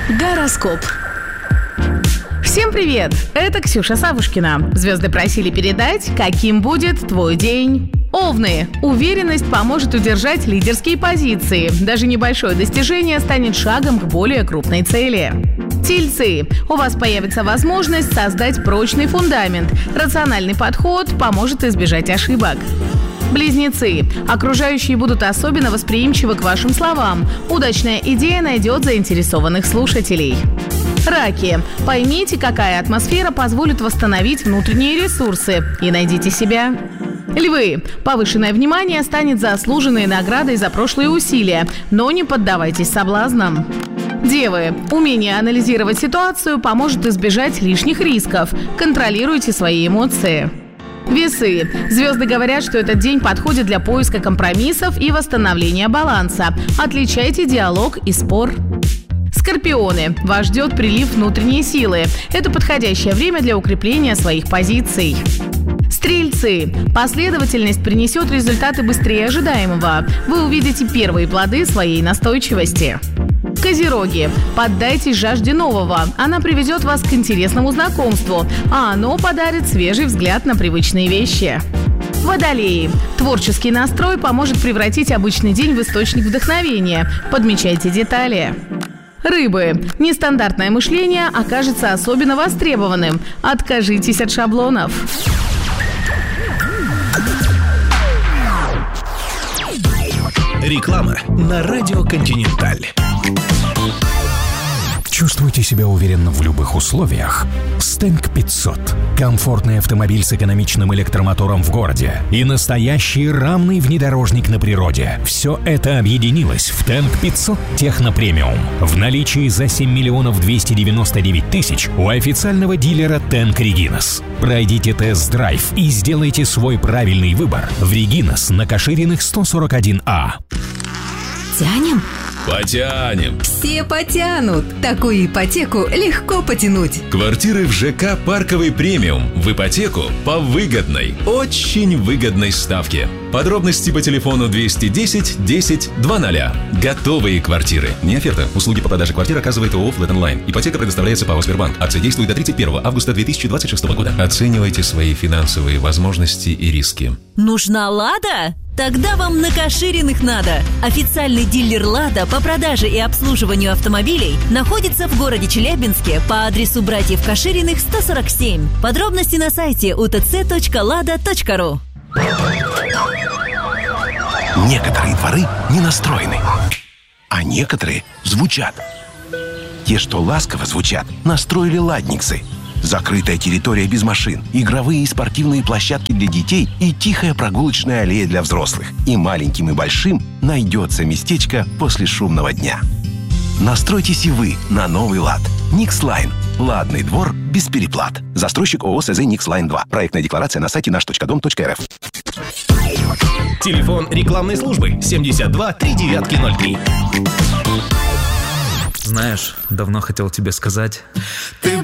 Гороскоп. Всем привет! Это Ксюша Савушкина. Звезды просили передать, каким будет твой день. Овны. Уверенность поможет удержать лидерские позиции. Даже небольшое достижение станет шагом к более крупной цели. Тельцы. У вас появится возможность создать прочный фундамент. Рациональный подход поможет избежать ошибок. Близнецы. Окружающие будут особенно восприимчивы к вашим словам. Удачная идея найдет заинтересованных слушателей. Раки. Поймите, какая атмосфера позволит восстановить внутренние ресурсы, и найдите себя. Львы. Повышенное внимание станет заслуженной наградой за прошлые усилия, но не поддавайтесь соблазнам. Девы. Умение анализировать ситуацию поможет избежать лишних рисков. Контролируйте свои эмоции. Весы. Звезды говорят, что этот день подходит для поиска компромиссов и восстановления баланса. Отличайте диалог и спор. Скорпионы. Вас ждет прилив внутренней силы. Это подходящее время для укрепления своих позиций. Стрельцы. Последовательность принесет результаты быстрее ожидаемого. Вы увидите первые плоды своей настойчивости. Козероги. Поддайтесь жажде нового. Она приведет вас к интересному знакомству, а оно подарит свежий взгляд на привычные вещи. Водолеи. Творческий настрой поможет превратить обычный день в источник вдохновения. Подмечайте детали. Рыбы. Нестандартное мышление окажется особенно востребованным. Откажитесь от шаблонов. Реклама на радио «Континенталь». Чувствуйте себя уверенно в любых условиях? Стенг 500. Комфортный автомобиль с экономичным электромотором в городе и настоящий рамный внедорожник на природе. Все это объединилось в Стенг 500 Техно-премиум. В наличии за 7 миллионов 299 тысяч у официального дилера Тенк Регинас. Пройдите тест-драйв и сделайте свой правильный выбор в Регинас на Кашириных 141А. Тянем? Потянем. Все потянут. Такую ипотеку легко потянуть. Квартиры в ЖК «Парковый премиум» в ипотеку по выгодной, очень выгодной ставке. Подробности по телефону 210 10 00. Готовые квартиры. Не оферта. Услуги по продаже квартир оказывает ООО «Флэт Онлайн». Ипотека предоставляется ПАО «Сбербанк». Акция действует до 31 августа 2026 года. Оценивайте свои финансовые возможности и риски. Нужна «Лада»? Тогда вам на Кашириных надо. Официальный дилер «Лада» по продаже и обслуживанию автомобилей находится в городе Челябинске по адресу братьев Кашириных 147. Подробности на сайте utc.lada.ru. Некоторые дворы не настроены, а некоторые звучат. Те, что ласково звучат, настроили ладниксы. Закрытая территория без машин, игровые и спортивные площадки для детей и тихая прогулочная аллея для взрослых. И маленьким, и большим найдется местечко после шумного дня. Настройтесь и вы на новый лад. Никслайн. Ладный двор без переплат. Застройщик ООО СЗ Никслайн 2. Проектная декларация на сайте наш.дом.рф. Телефон рекламной службы 72 3903. Знаешь, давно хотел тебе сказать. Ты